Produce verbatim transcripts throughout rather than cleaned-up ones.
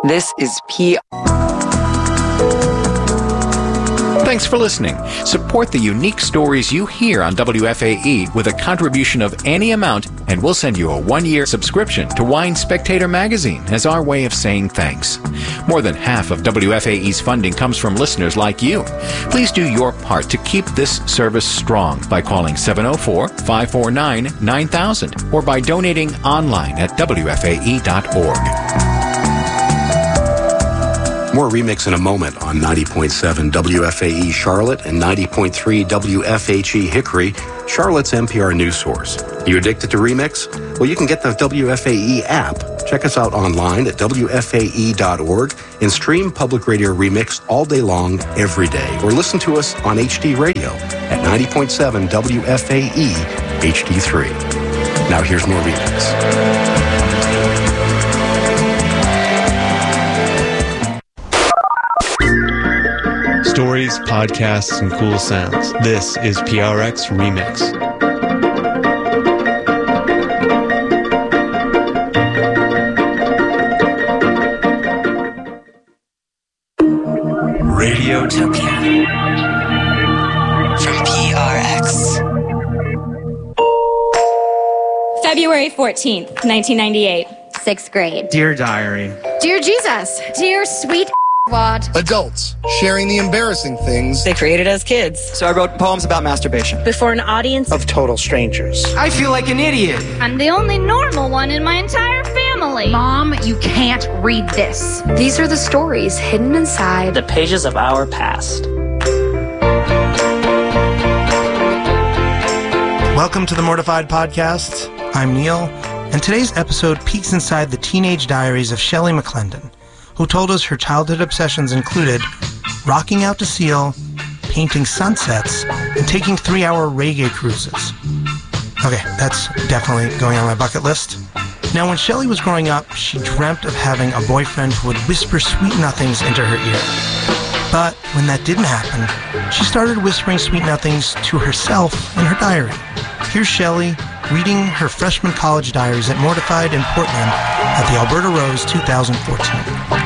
This is P. Thanks for listening. Support the unique stories you hear on W F A E with a contribution of any amount, and we'll send you a one-year subscription to Wine Spectator magazine as our way of saying thanks. More than half of W F A E's funding comes from listeners like you. Please do your part to keep this service strong by calling seven oh four, five four nine, nine thousand or by donating online at W F A E dot org. More Remix in a moment on ninety point seven W F A E Charlotte and ninety point three W F H E Hickory, Charlotte's N P R news source. You addicted to Remix? Well, you can get the W F A E app. Check us out online at W F A E dot org and stream Public Radio Remix all day long, every day. Or listen to us on H D Radio at ninety point seven W F A E H D three. Now here's more Remix. Stories, podcasts, and cool sounds. This is P R X Remix. Radiotopia from P R X. February fourteenth, nineteen ninety-eight. Sixth grade. Dear Diary. Dear Jesus. Dear sweet Wad. Adults sharing the embarrassing things they created as kids. So I wrote poems about masturbation. Before an audience of total strangers. I feel like an idiot. I'm the only normal one in my entire family. Mom, you can't read this. These are the stories hidden inside the pages of our past. Welcome to the Mortified Podcast. I'm Neil, and today's episode peeks inside the teenage diaries of Shelley McClendon, who told us her childhood obsessions included rocking out to Seal, painting sunsets, and taking three-hour reggae cruises. Okay, that's definitely going on my bucket list. Now, when Shelley was growing up, she dreamt of having a boyfriend who would whisper sweet nothings into her ear. But when that didn't happen, she started whispering sweet nothings to herself in her diary. Here's Shelley reading her freshman college diaries at Mortified in Portland at the Alberta Rose two thousand fourteen.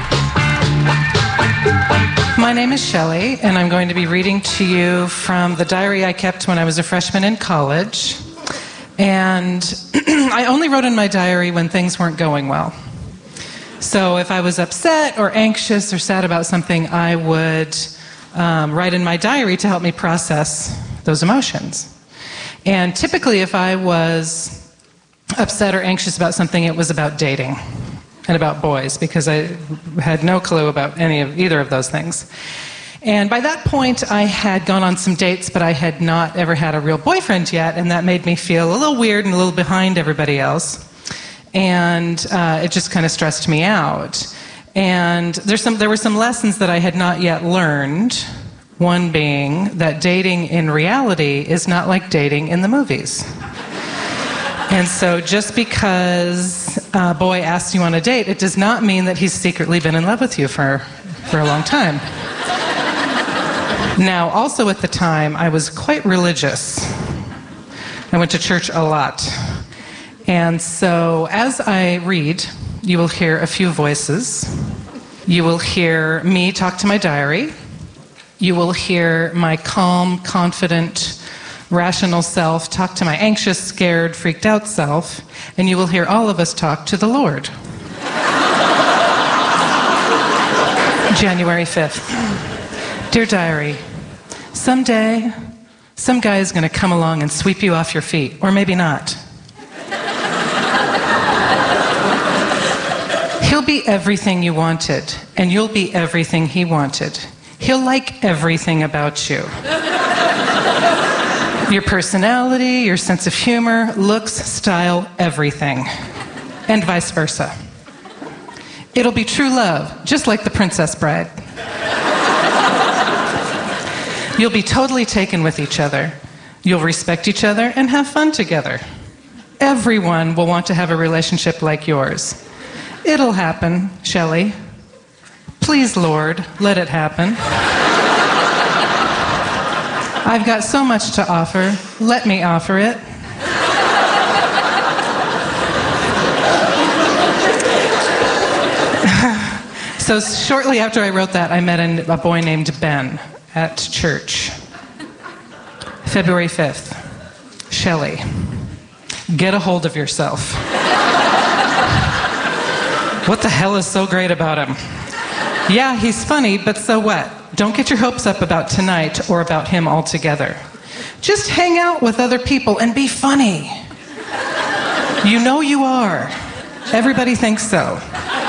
My name is Shelley, and I'm going to be reading to you from the diary I kept when I was a freshman in college. And I only wrote in my diary when things weren't going well. So if I was upset or anxious or sad about something, I would um, write in my diary to help me process those emotions. And typically, if I was upset or anxious about something, it was about dating and about boys, because I had no clue about any of either of those things. And by that point, I had gone on some dates, but I had not ever had a real boyfriend yet, and that made me feel a little weird and a little behind everybody else. And uh, it just kind of stressed me out. And there's some, there were some lessons that I had not yet learned, one being that dating in reality is not like dating in the movies. And so just because a boy asks you on a date, it does not mean that he's secretly been in love with you for, for a long time. Now, also at the time, I was quite religious. I went to church a lot. And so as I read, you will hear a few voices. You will hear me talk to my diary. You will hear my calm, confident, rational self talk to my anxious, scared, freaked out self, and you will hear all of us talk to the Lord. January fifth. Dear Diary, someday, some guy is going to come along and sweep you off your feet, or maybe not. He'll be everything you wanted, and you'll be everything he wanted. He'll like everything about you. Your personality, your sense of humor, looks, style, everything. And vice versa. It'll be true love, just like The Princess Bride. You'll be totally taken with each other. You'll respect each other and have fun together. Everyone will want to have a relationship like yours. It'll happen, Shelley. Please, Lord, let it happen. I've got so much to offer. Let me offer it. So shortly after I wrote that, I met an, a boy named Ben at church. February fifth. Shelley, get a hold of yourself. What the hell is so great about him? Yeah, he's funny, but so what? Don't get your hopes up about tonight or about him altogether. Just hang out with other people and be funny. You know you are. Everybody thinks so.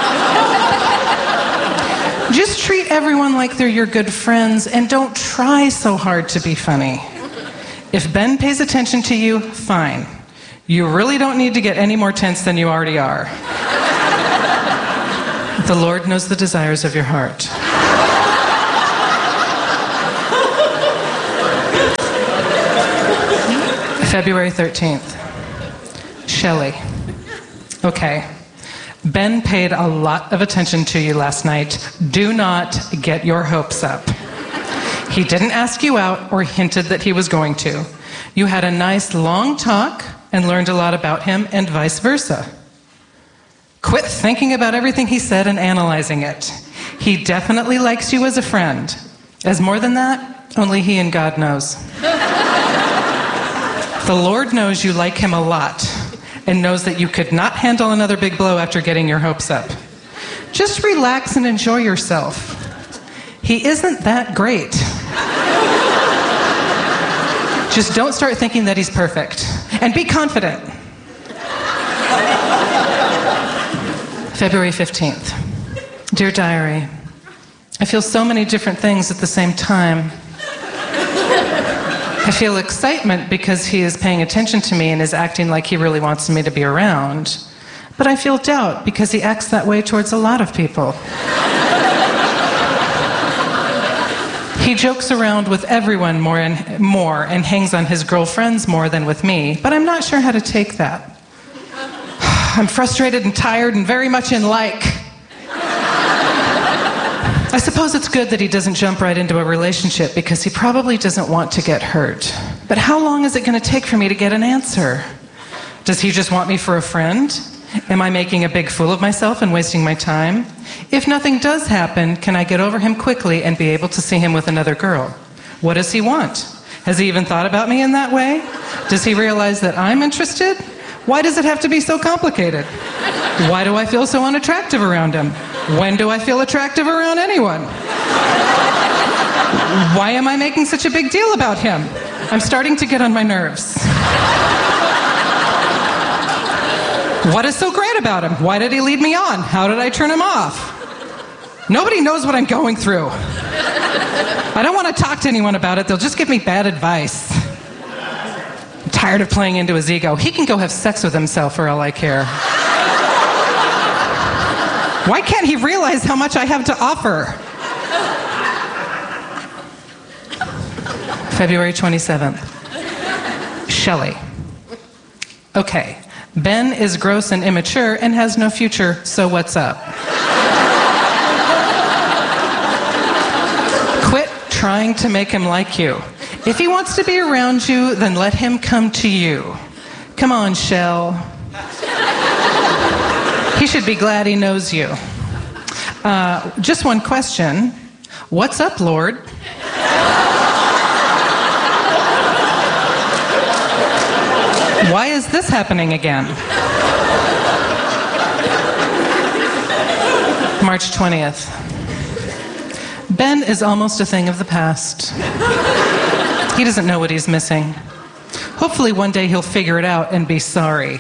Just treat everyone like they're your good friends and don't try so hard to be funny. If Ben pays attention to you, fine. You really don't need to get any more tense than you already are. The Lord knows the desires of your heart. February thirteenth. Shelley. Okay. Ben paid a lot of attention to you last night. Do not get your hopes up. He didn't ask you out or hinted that he was going to. You had a nice long talk and learned a lot about him and vice versa. Quit thinking about everything he said and analyzing it. He definitely likes you as a friend. As more than that, only he and God knows. The Lord knows you like him a lot and knows that you could not handle another big blow after getting your hopes up. Just relax and enjoy yourself. He isn't that great. Just don't start thinking that he's perfect. And be confident. February fifteenth. Dear Diary, I feel so many different things at the same time. I feel excitement because he is paying attention to me and is acting like he really wants me to be around. But I feel doubt because he acts that way towards a lot of people. He jokes around with everyone more and more and hangs on his girlfriends more than with me, but I'm not sure how to take that. I'm frustrated and tired and very much in like. I suppose it's good that he doesn't jump right into a relationship because he probably doesn't want to get hurt. But how long is it going to take for me to get an answer? Does he just want me for a friend? Am I making a big fool of myself and wasting my time? If nothing does happen, can I get over him quickly and be able to see him with another girl? What does he want? Has he even thought about me in that way? Does he realize that I'm interested? Why does it have to be so complicated? Why do I feel so unattractive around him? When do I feel attractive around anyone? Why am I making such a big deal about him? I'm starting to get on my nerves. What is so great about him? Why did he lead me on? How did I turn him off? Nobody knows what I'm going through. I don't want to talk to anyone about it. They'll just give me bad advice. I'm tired of playing into his ego. He can go have sex with himself for all I care. Why can't he realize how much I have to offer? February twenty-seventh. Shelley. Okay. Ben is gross and immature and has no future, so what's up? Quit trying to make him like you. If he wants to be around you, then let him come to you. Come on, Shell. He should be glad he knows you. Uh, just one question. What's up, Lord? Why is this happening again? March twentieth. Ben is almost a thing of the past. He doesn't know what he's missing. Hopefully one day he'll figure it out and be sorry.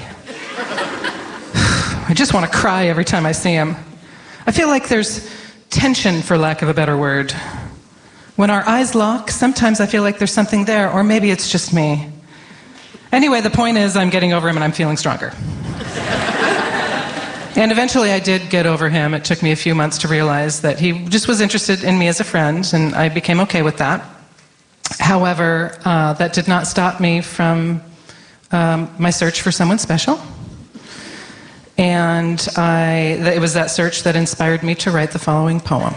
I just want to cry every time I see him. I feel like there's tension, for lack of a better word. When our eyes lock, sometimes I feel like there's something there, or maybe it's just me. Anyway, the point is I'm getting over him and I'm feeling stronger. And eventually I did get over him. It took me a few months to realize that he just was interested in me as a friend, and I became okay with that. However, uh, that did not stop me from um, my search for someone special. And I, it was that search that inspired me to write the following poem.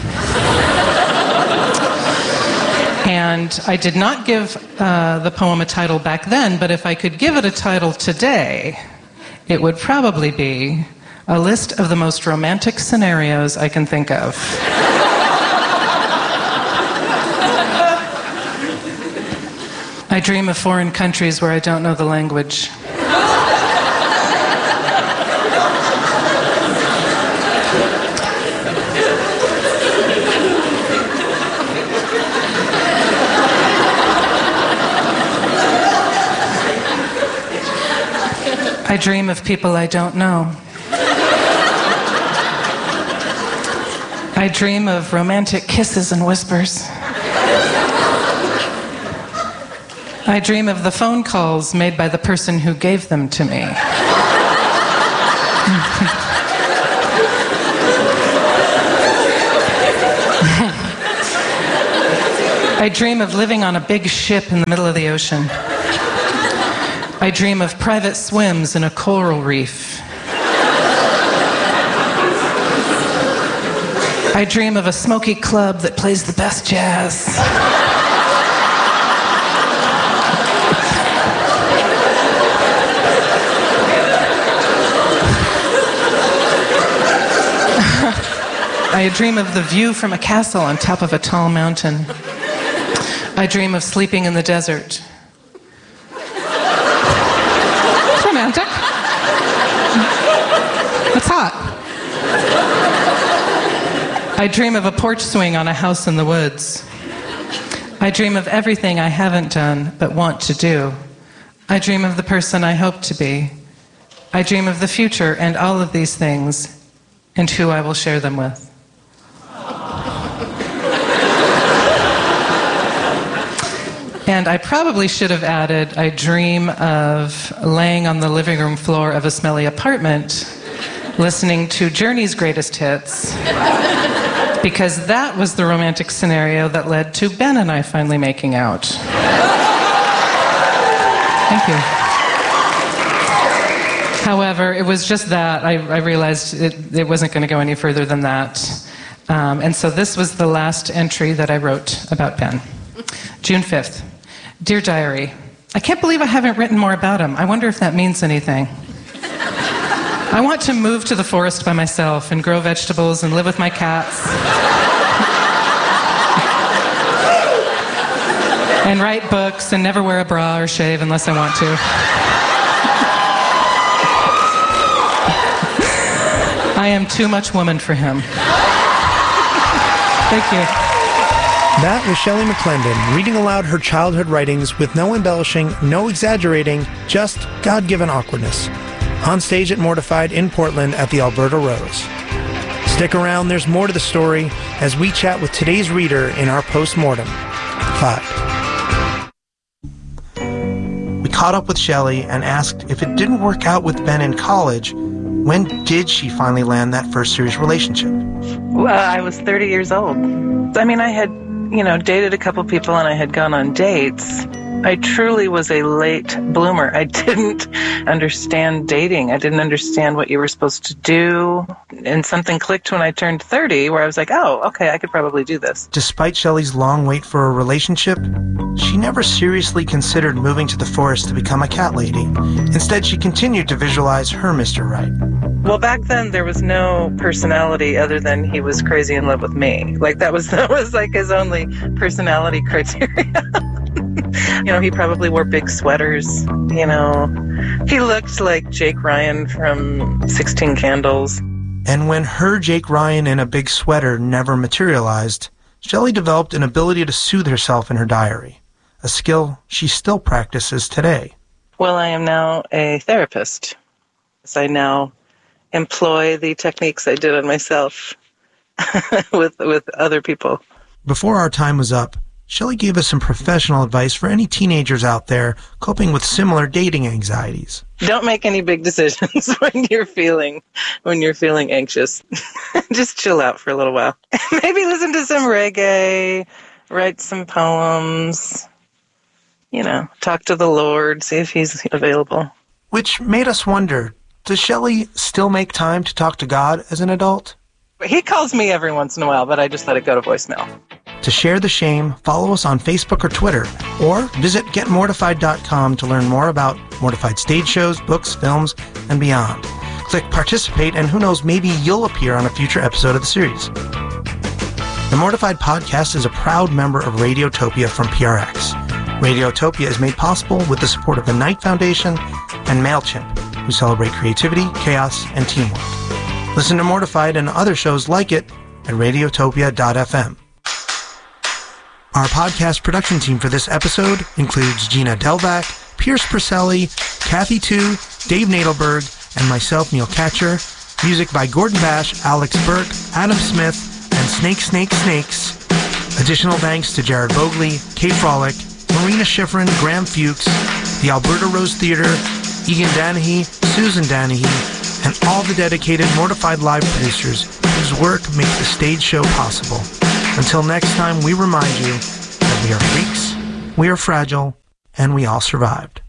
And I did not give uh, the poem a title back then, but if I could give it a title today, it would probably be a list of the most romantic scenarios I can think of. I dream of foreign countries where I don't know the language. I dream of people I don't know. I dream of romantic kisses and whispers. I dream of the phone calls made by the person who gave them to me. I dream of living on a big ship in the middle of the ocean. I dream of private swims in a coral reef. I dream of a smoky club that plays the best jazz. I dream of the view from a castle on top of a tall mountain. I dream of sleeping in the desert. It's romantic. It's hot. I dream of a porch swing on a house in the woods. I dream of everything I haven't done but want to do. I dream of the person I hope to be. I dream of the future and all of these things and who I will share them with. And I probably should have added, I dream of laying on the living room floor of a smelly apartment, listening to Journey's greatest hits, because that was the romantic scenario that led to Ben and I finally making out. Thank you. However, it was just that. I, I realized it, it wasn't going to go any further than that. Um, and so this was the last entry that I wrote about Ben. June fifth. Dear Diary, I can't believe I haven't written more about him. I wonder if that means anything. I want to move to the forest by myself and grow vegetables and live with my cats. And write books and never wear a bra or shave unless I want to. I am too much woman for him. Thank you. That was Shelley McClendon reading aloud her childhood writings with no embellishing, no exaggerating, just God-given awkwardness. On stage at Mortified in Portland at the Alberta Rose. Stick around, there's more to the story as we chat with today's reader in our post-mortem. Five. We caught up with Shelley and asked if it didn't work out with Ben in college, when did she finally land that first serious relationship? Well, I was thirty years old. I mean, I had you know, dated a couple people and I had gone on dates. I truly was a late bloomer. I didn't understand dating. I didn't understand what you were supposed to do. And something clicked when I turned thirty where I was like, oh, okay, I could probably do this. Despite Shelley's long wait for a relationship, she never seriously considered moving to the forest to become a cat lady. Instead, she continued to visualize her Mister Right. Well, back then there was no personality other than he was crazy in love with me. Like that was that was like his only personality criteria. You know, he probably wore big sweaters, you know. He looked like Jake Ryan from sixteen Candles. And when her Jake Ryan in a big sweater never materialized, Shelley developed an ability to soothe herself in her diary, a skill she still practices today. Well, I am now a therapist. So I now employ the techniques I did on myself with with other people. Before our time was up, Shelley gave us some professional advice for any teenagers out there coping with similar dating anxieties. Don't make any big decisions when you're feeling when you're feeling anxious. Just chill out for a little while. Maybe listen to some reggae, write some poems, you know, talk to the Lord, see if he's available. Which made us wonder, does Shelley still make time to talk to God as an adult? He calls me every once in a while, but I just let it go to voicemail. To share the shame, follow us on Facebook or Twitter, or visit get mortified dot com to learn more about Mortified stage shows, books, films, and beyond. Click participate, and who knows, maybe you'll appear on a future episode of the series. The Mortified Podcast is a proud member of Radiotopia from P R X. Radiotopia is made possible with the support of the Knight Foundation and MailChimp, who celebrate creativity, chaos, and teamwork. Listen to Mortified and other shows like it at radiotopia dot f m. Our podcast production team for this episode includes Gina Delvac, Pierce Purcelli, Kathy Tu, Dave Nadelberg, and myself, Neil Katcher. Music by Gordon Bash, Alex Burke, Adam Smith, and Snake Snake Snakes. Additional thanks to Jared Bogley, Kate Frolick, Marina Schifrin, Graham Fuchs, the Alberta Rose Theater, Egan Danahy, Susan Danahy, and all the dedicated Mortified Live producers whose work makes the stage show possible. Until next time, we remind you that we are freaks, we are fragile, and we all survived.